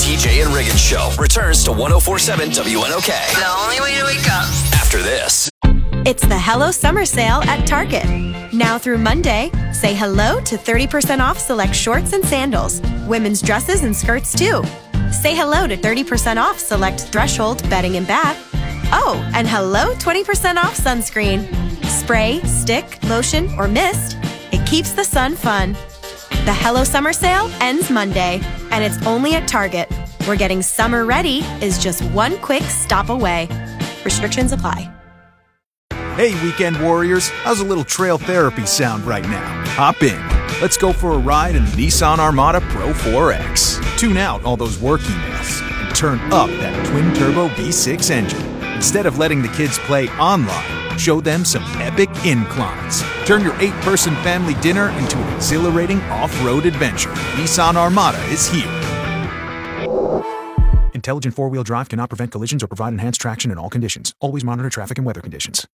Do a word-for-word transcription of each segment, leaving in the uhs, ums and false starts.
T J and Riggins Show returns to one oh four point seven W N O K. The only way to wake up. After this. It's the Hello Summer Sale at Target. Now through Monday, say hello to thirty percent off select shorts and sandals. Women's dresses and skirts too. Say hello to thirty percent off select Threshold bedding and bath. Oh, and hello twenty percent off sunscreen. Spray, stick, lotion, or mist. It keeps the sun fun. The Hello Summer Sale ends Monday, and it's only at Target, where getting summer ready is just one quick stop away. Restrictions apply. Hey, weekend warriors, how's a little trail therapy sound right now? Hop in. Let's go for a ride in the Nissan Armada Pro four X. Tune out all those work emails and turn up that twin-turbo V six engine. Instead of letting the kids play online, show them some epic inclines. Turn your eight-person family dinner into an exhilarating off-road adventure. Nissan Armada is here. Intelligent four-wheel drive cannot prevent collisions or provide enhanced traction in all conditions. Always monitor traffic and weather conditions.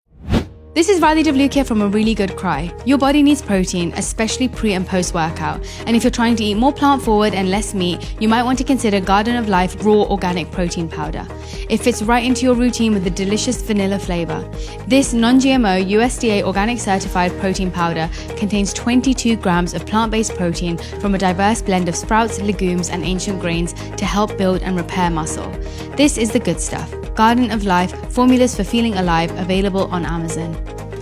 This is Riley W. here from A Really Good Cry. Your body needs protein, especially pre and post workout. And if you're trying to eat more plant forward and less meat, you might want to consider Garden of Life Raw Organic Protein Powder. It fits right into your routine with a delicious vanilla flavor. This non-G M O U S D A organic certified protein powder contains twenty-two grams of plant-based protein from a diverse blend of sprouts, legumes, and ancient grains to help build and repair muscle. This is the good stuff. Garden of Life, formulas for feeling alive, available on Amazon.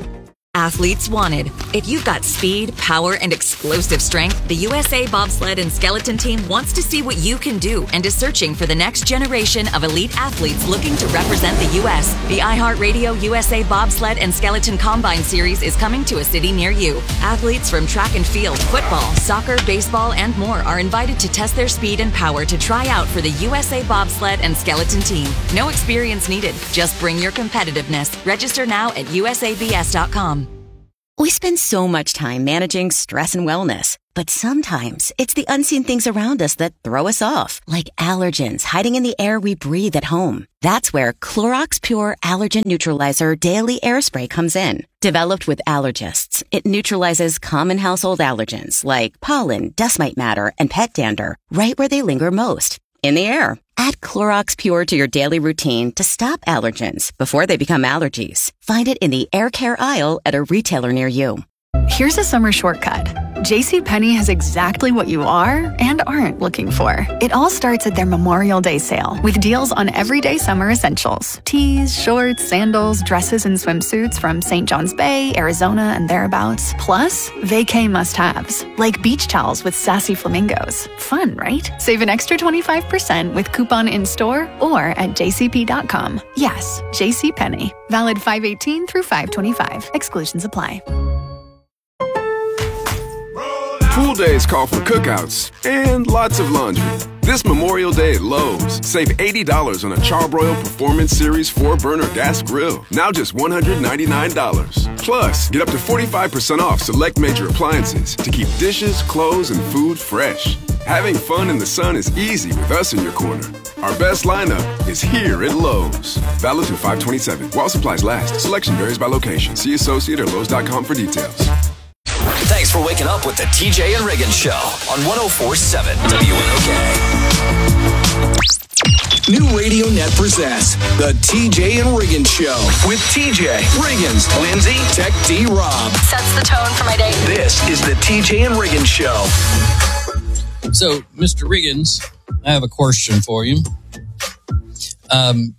Athletes wanted. If you've got speed, power, and explosive strength, the U S A Bobsled and Skeleton Team wants to see what you can do and is searching for the next generation of elite athletes looking to represent the U S. The iHeartRadio U S A Bobsled and Skeleton Combine Series is coming to a city near you. Athletes from track and field, football, soccer, baseball, and more are invited to test their speed and power to try out for the U S A Bobsled and Skeleton Team. No experience needed. Just bring your competitiveness. Register now at U S A B S dot com. We spend so much time managing stress and wellness, but sometimes it's the unseen things around us that throw us off, like allergens hiding in the air we breathe at home. That's where Clorox Pure Allergen Neutralizer Daily Air Spray comes in. Developed with allergists, it neutralizes common household allergens like pollen, dust mite matter, and pet dander right where they linger most, in the air. Add Clorox Pure to your daily routine to stop allergens before they become allergies. Find it in the air care aisle at a retailer near you. Here's a summer shortcut. JCPenney has exactly what you are and aren't looking for. It all starts at their Memorial Day sale with deals on everyday summer essentials. Tees, shorts, sandals, dresses, and swimsuits from Saint John's Bay, Arizona, and thereabouts. Plus, vacay must-haves, like beach towels with sassy flamingos. Fun, right? Save an extra twenty-five percent with coupon in-store or at j c p dot com. Yes, JCPenney. Valid five eighteen through five twenty-five. Exclusions apply. Pool days call for cookouts and lots of laundry. This Memorial Day at Lowe's, save eighty dollars on a Charbroil Performance Series four burner gas grill, now just one hundred ninety-nine dollars. Plus, get up to forty-five percent off select major appliances to keep dishes, clothes, and food fresh. Having fun in the sun is easy with us in your corner. Our best lineup is here at Lowe's. Valid through five twenty-seven. While supplies last. Selection varies by location. See associate or lowes dot com for details. Thanks for waking up with the T J and Riggins Show on one oh four point seven W N O K. New Radio Net presents the T J and Riggins Show with T J, Riggins, Lindsay, Tech D, Rob. Sets the tone for my day. This is the T J and Riggins Show. So, Mister Riggins, I have a question for you. Um,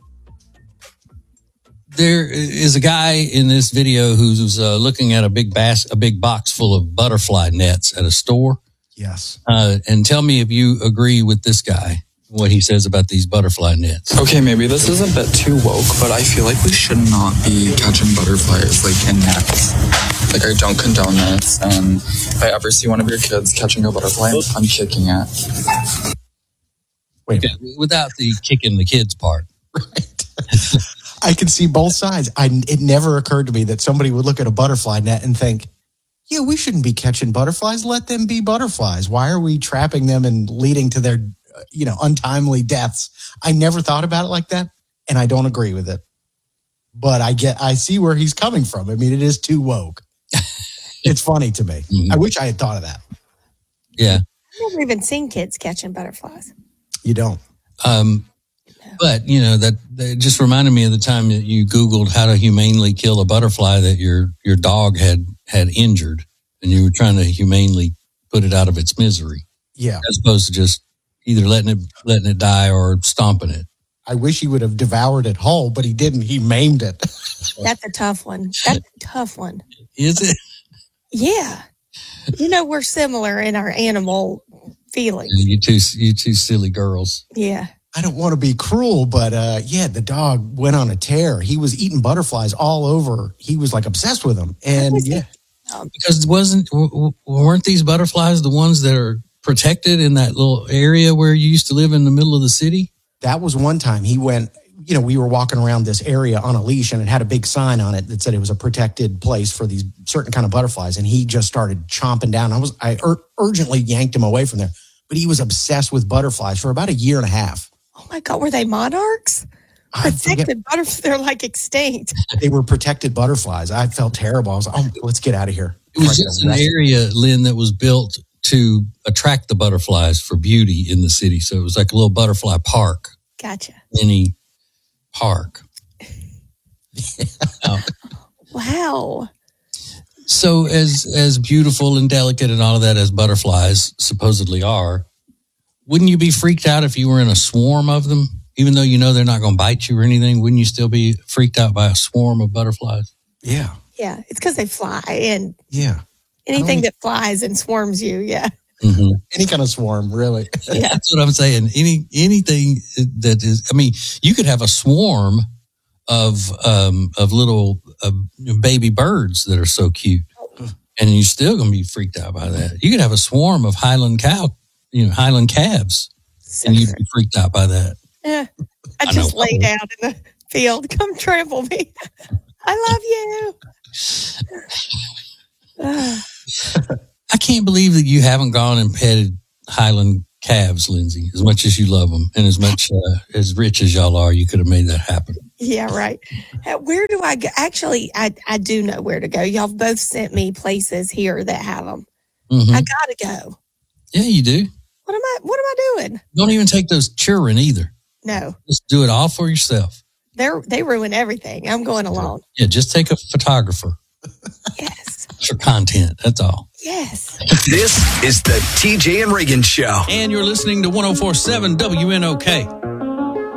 there is a guy in this video who's uh, looking at a big bas- a big box full of butterfly nets at a store. Yes. Uh, and tell me if you agree with this guy, what he says about these butterfly nets. Okay, maybe this is a bit too woke, but I feel like we should not be catching butterflies like in nets. Like, I don't condone this, and if I ever see one of your kids catching a butterfly, I'm kicking it. Wait, okay, without the kicking the kids part. Right. I can see both sides. I, it never occurred to me that somebody would look at a butterfly net and think, yeah, we shouldn't be catching butterflies. Let them be butterflies. Why are we trapping them and leading to their, you know, untimely deaths? I never thought about it like that, and I don't agree with it. But I get, I see where he's coming from. I mean, it is too woke. It's funny to me. Mm-hmm. I wish I had thought of that. Yeah. I've never even seen kids catching butterflies. You don't. Um, but, you know, that, that just reminded me of the time that you Googled how to humanely kill a butterfly that your, your dog had, had injured, and you were trying to humanely put it out of its misery. Yeah. As opposed to just either letting it, letting it die or stomping it. I wish he would have devoured it whole, but he didn't. He maimed it. That's a tough one. That's a tough one. Is it? Yeah. You know, we're similar in our animal feelings. You two, you two silly girls. Yeah. I don't want to be cruel, but uh, yeah, the dog went on a tear. He was eating butterflies all over. He was like obsessed with them. And yeah. Because wasn't, weren't these butterflies the ones that are protected in that little area where you used to live in the middle of the city? That was one time he went, you know, we were walking around this area on a leash and it had a big sign on it that said it was a protected place for these certain kind of butterflies. And he just started chomping down. I was, I ur- urgently yanked him away from there, but he was obsessed with butterflies for about a year and a half. Oh my God, were they monarchs? Protected butterflies, they're like extinct. They were protected butterflies. I felt terrible. I was like, oh, let's get out of here. It was just an area, Lynn, that was built to attract the butterflies for beauty in the city. So it was like a little butterfly park. Gotcha. Mini park. oh. Wow. So as as beautiful and delicate and all of that as butterflies supposedly are, wouldn't you be freaked out if you were in a swarm of them? Even though you know they're not going to bite you or anything, wouldn't you still be freaked out by a swarm of butterflies? Yeah. Yeah, it's because they fly, and yeah, anything that flies and swarms you, yeah. Mm-hmm. Any kind of swarm, really. Yeah. That's what I'm saying. Any anything that is, I mean, you could have a swarm of um, of little uh, baby birds that are so cute, and you're still going to be freaked out by that. You could have a swarm of Highland cow, you know, Highland calves, so and you'd be freaked out by that. Yeah, I, I just know. lay down in the field. Come trample me. I love you. I can't believe that you haven't gone and petted Highland calves, Lindsay, as much as you love them and as much uh, as rich as y'all are. You could have made that happen. Yeah, right. Uh, Where do I go? Actually, I, I do know where to go. Y'all both sent me places here that have them. Mm-hmm. I gotta go. Yeah, you do. What am I? What am I doing? Don't even take those children either. No, Just do it all for yourself. they're they ruin everything. I'm going alone. Yeah, just take a photographer. Yes. For content. That's all. Yes. This is the T J and Reagan Show. And you're listening to one oh four point seven W N O K.